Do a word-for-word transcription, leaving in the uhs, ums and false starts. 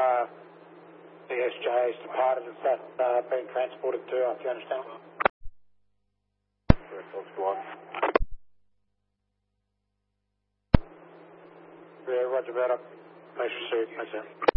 uh, C S J has departed. Is that uh, being transported to, if you understand? Yeah, roger about it. Make sure you see it. That's it.